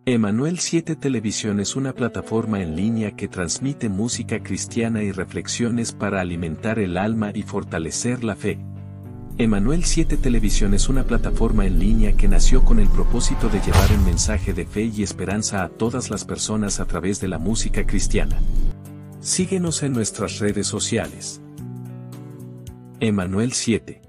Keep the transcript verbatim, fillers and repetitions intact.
Emanuel siete Televisión es una plataforma en línea que transmite música cristiana y reflexiones para alimentar el alma y fortalecer la fe. Emanuel siete Televisión es una plataforma en línea que nació con el propósito de llevar un mensaje de fe y esperanza a todas las personas a través de la música cristiana. Síguenos en nuestras redes sociales. Emanuel siete.